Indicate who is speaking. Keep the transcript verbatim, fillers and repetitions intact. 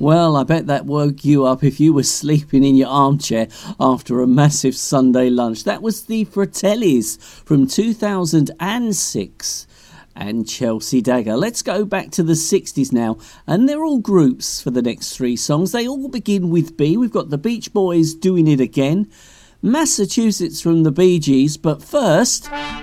Speaker 1: Well, I bet that woke you up if you were sleeping in your armchair after a massive Sunday lunch. That was the Fratellis from two thousand six and Chelsea Dagger. Let's go back to the sixties now, and they're all groups for the next three songs. They all begin with B. We've got the Beach Boys, Doing It Again, Massachusetts from the Bee Gees, but first...